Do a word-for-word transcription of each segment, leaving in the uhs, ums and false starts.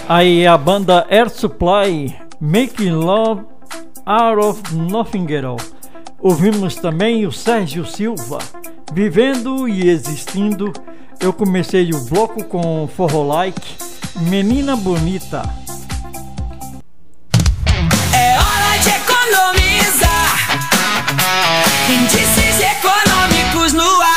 Aí a banda Air Supply, Making Love Out of Nothing at All. Ouvimos também o Sérgio Silva, Vivendo e Existindo. Eu comecei o bloco com Forró Like, Menina Bonita. É hora de economizar, índices econômicos no ar.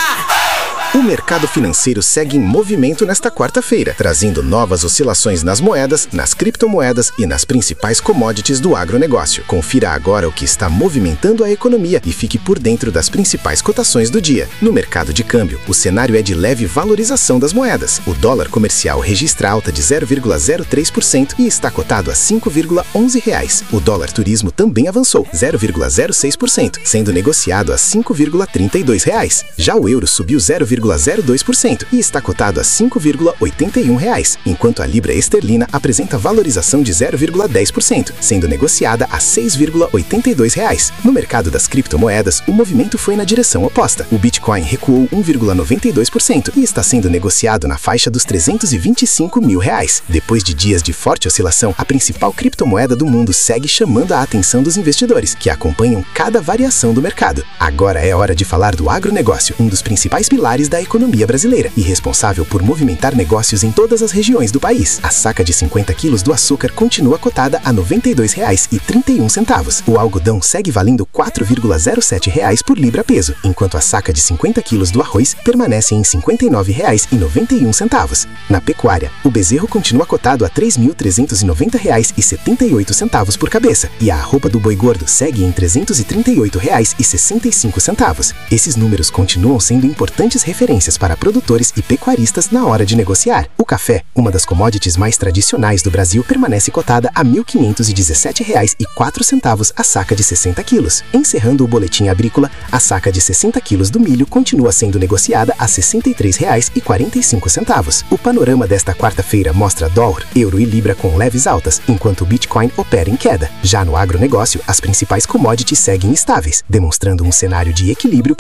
O mercado financeiro segue em movimento nesta quarta-feira, trazendo novas oscilações nas moedas, nas criptomoedas e nas principais commodities do agronegócio. Confira agora o que está movimentando a economia e fique por dentro das principais cotações do dia. No mercado de câmbio, o cenário é de leve valorização das moedas. O dólar comercial registra alta de zero vírgula zero três por cento e está cotado a cinco vírgula onze reais. O dólar turismo também avançou zero vírgula zero seis por cento, sendo negociado a cinco vírgula trinta e dois reais. Já o euro subiu zero vírgula zero dois por cento e está cotado a cinco vírgula oitenta e um reais, enquanto a libra esterlina apresenta valorização de zero vírgula dez por cento, sendo negociada a seis vírgula oitenta e dois reais. No mercado das criptomoedas, o movimento foi na direção oposta. O Bitcoin recuou um vírgula noventa e dois por cento e está sendo negociado na faixa dos trezentos e vinte e cinco mil reais. Depois de dias de forte oscilação, a principal criptomoeda do mundo segue chamando a atenção dos investidores, que acompanham cada variação do mercado. Agora é hora de falar do agronegócio, um dos principais pilares da economia brasileira e responsável por movimentar negócios em todas as regiões do país. A saca de cinquenta quilos do açúcar continua cotada a noventa e dois reais e trinta e um centavos. O algodão segue valendo quatro vírgula zero sete reais por libra peso, enquanto a saca de cinquenta quilos do arroz permanece em cinquenta e nove reais e noventa e um centavos. Na pecuária, o bezerro continua cotado a três mil trezentos e noventa reais e setenta e oito centavos por cabeça, e a arroba do boi gordo segue em trezentos e trinta e oito reais e sessenta e cinco centavos. Esses números continuam sendo importantes referências para produtores e pecuaristas na hora de negociar. O café, uma das commodities mais tradicionais do Brasil, permanece cotada a mil quinhentos e dezessete reais e quatro centavos a saca de sessenta quilos. Encerrando o boletim agrícola, a saca de sessenta quilos do milho continua sendo negociada a sessenta e três reais e quarenta e cinco centavos. O panorama desta quarta-feira mostra dólar, euro e libra com leves altas, enquanto o Bitcoin opera em queda. Já no agronegócio, as principais commodities seguem estáveis, demonstrando um cenário de equilíbrio